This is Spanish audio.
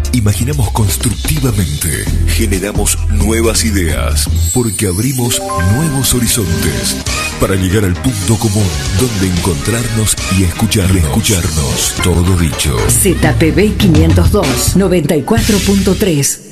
Imaginamos constructivamente, generamos nuevas ideas, porque abrimos nuevos horizontes para llegar al punto común donde encontrarnos y escucharnos. Todo dicho. ZPB 502 94.3